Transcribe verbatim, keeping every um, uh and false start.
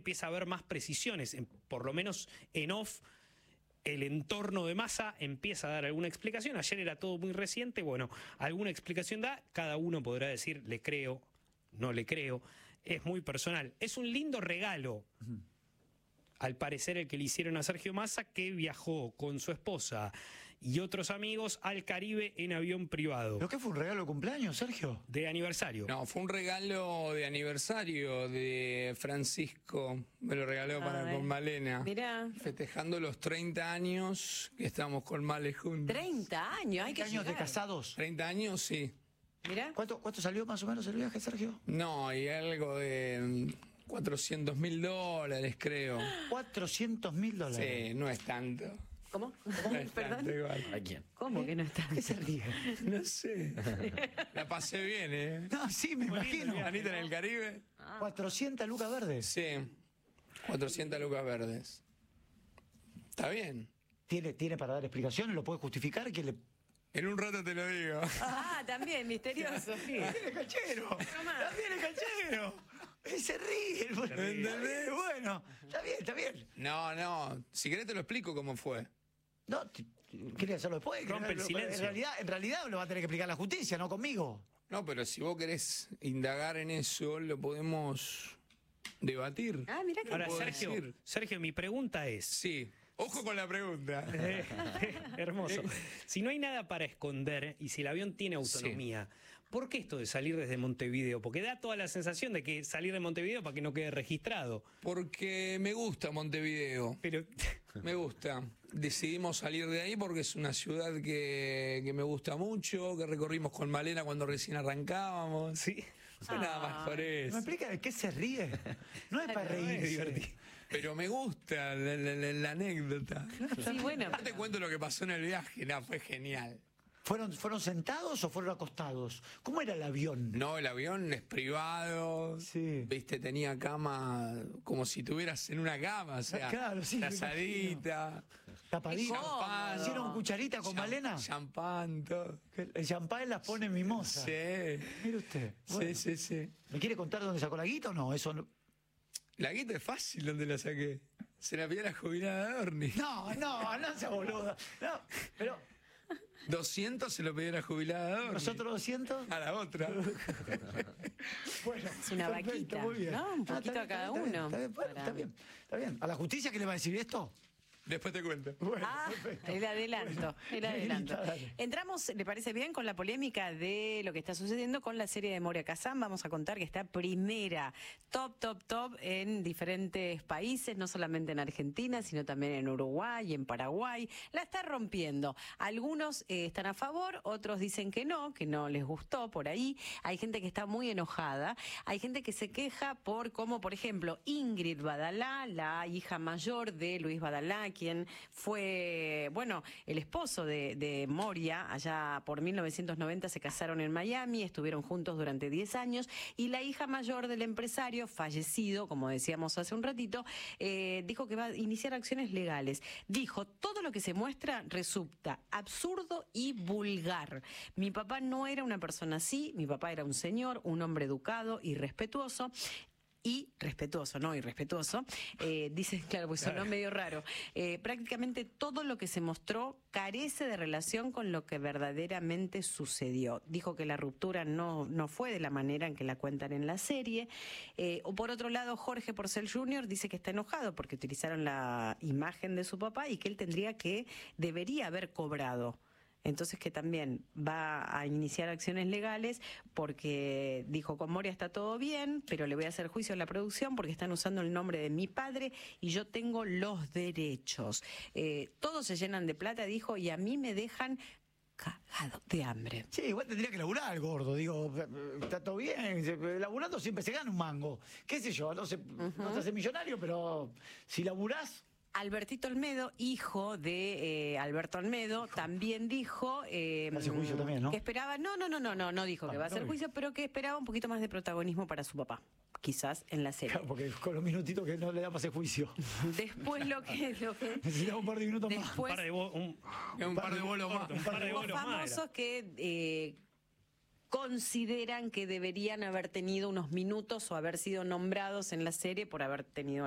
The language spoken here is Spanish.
empieza a haber más precisiones, en, por lo menos en off. El entorno de Massa empieza a dar alguna explicación. Ayer era todo muy reciente. Bueno, alguna explicación da. Cada uno podrá decir, le creo, no le creo. Es muy personal. Es un lindo regalo, uh-huh. al parecer, el que le hicieron a Sergio Massa, que viajó con su esposa y otros amigos al Caribe en avión privado. ¿Pero qué fue, un regalo de cumpleaños, Sergio? De aniversario. No, fue un regalo de aniversario de Francisco. Me lo regaló para, con Malena. Mirá. Festejando los treinta años que estamos con Male juntos. treinta años, hay que años llegar. de casados? treinta años, sí. Mirá. ¿Cuánto, ¿Cuánto salió más o menos el viaje, Sergio? No, y algo de cuatrocientos mil dólares, creo. cuatrocientos mil dólares. Sí, no es tanto. ¿Cómo? No es ¿Perdón? tanto igual. ¿A quién? ¿Cómo que no está? ¿Qué se ríe? No sé. La pasé bien, ¿eh? No, sí, me imagino. Anita en el Caribe. cuatrocientas lucas verdes. Sí, cuatrocientas lucas verdes. Está bien. ¿Tiene, ¿Tiene para dar explicaciones? ¿Lo puede justificar? ¿Que le... En un rato te lo digo. Ah, también, misterioso. Sí. ¡También es canchero! ¡También es canchero! Y se ríe. ¿Entendés? Bueno, está bien, está bien. No, no. Si querés te lo explico cómo fue. No, ¿quería hacerlo después? Rompe el silencio. En realidad, en realidad lo va a tener que explicar la justicia, no conmigo. No, pero si vos querés indagar en eso, lo podemos debatir. Ah, mirá que... Ahora, puedo Sergio, decir. Sergio, mi pregunta es... Sí. Ojo con la pregunta. Eh, hermoso. Si no hay nada para esconder y si el avión tiene autonomía, sí. ¿por qué esto de salir desde Montevideo? Porque da toda la sensación de que salir de Montevideo para que no quede registrado. Porque me gusta Montevideo. Pero... Me gusta. Decidimos salir de ahí porque es una ciudad que, que me gusta mucho, que recorrimos con Malena cuando recién arrancábamos. Sí. No ah. nada más por eso. ¿Me explica de qué se ríe? No es para reírse. Pero me gusta la, la, la, la anécdota. Sí, bueno. No te cuento lo que pasó en el viaje, no, fue genial. ¿Fueron, ¿Fueron sentados o fueron acostados? ¿Cómo era el avión? No, el avión es privado. Sí. Viste, tenía cama como si estuvieras en una cama, o sea, claro, sí, tasadita. Tapadita. Champán. ¿Hicieron cucharita con Champ Malena? Champán, todo. El champán las pone mimosa. Sí. Mire usted. Bueno, sí, sí, sí. ¿Me quiere contar dónde sacó la guita o no? Eso no... La guita es fácil, ¿dónde la saqué? Se la pidió a la jubilada de Orni. No, no, no sea boluda. No, pero... doscientos se lo pidió a la jubilada de Orni. ¿Nosotros doscientos? A la otra. Bueno, es una perfecto, vaquita, muy bien. ¿no? Un poquito ah, a cada bien, uno. Está bien, bueno, para... está bien, está bien. ¿A la justicia qué le va a decir esto? Después te cuento. Bueno, ah, perfecto. el adelanto, el adelanto. Entramos, ¿le parece bien? Con la polémica de lo que está sucediendo con la serie de Moria Kazan. Vamos a contar que está primera, top, top, top en diferentes países, no solamente en Argentina, sino también en Uruguay, en Paraguay. La está rompiendo. Algunos eh, están a favor, otros dicen que no, que no les gustó por ahí. Hay gente que está muy enojada. Hay gente que se queja por cómo, por ejemplo, Ingrid Badalá, la hija mayor de Luis Badalá, quien fue, bueno, el esposo de, de Moria, allá por mil novecientos noventa se casaron en Miami, estuvieron juntos durante diez años, y la hija mayor del empresario, fallecido, como decíamos hace un ratito, eh, dijo que va a iniciar acciones legales. Dijo, todo lo que se muestra resulta absurdo y vulgar. Mi papá no era una persona así, mi papá era un señor, un hombre educado y respetuoso. Y respetuoso, no irrespetuoso, eh, dice, claro, pues sonó medio raro. Eh, prácticamente todo lo que se mostró carece de relación con lo que verdaderamente sucedió. Dijo que la ruptura no, no fue de la manera en que la cuentan en la serie. Eh, o por otro lado, Jorge Porcel junior dice que está enojado porque utilizaron la imagen de su papá y que él tendría que, debería haber cobrado. Entonces que también va a iniciar acciones legales porque dijo, con Moria está todo bien, pero le voy a hacer juicio a la producción porque están usando el nombre de mi padre y yo tengo los derechos. Eh, todos se llenan de plata, dijo, y a mí me dejan cagado de hambre. Sí, igual tendría que laburar el gordo, digo, está todo bien, laburando siempre se gana un mango. ¿Qué sé yo? No, sé, uh-huh. no te hace millonario, pero si laburás... Albertito Olmedo, hijo de eh, Alberto Olmedo, hijo. también dijo eh, hace juicio también, ¿no? que esperaba, no, no, no, no, no, no dijo ah, que va a hacer juicio, pero que esperaba un poquito más de protagonismo para su papá, quizás en la serie. Claro, porque con los minutitos que no le da para hacer juicio. Después lo que... Lo que necesitamos un par de minutos después, más. Un par de, bo, un, un, un par de bolos más. Un par de bolos más. Famosos que... Eh, consideran que deberían haber tenido unos minutos o haber sido nombrados en la serie por haber tenido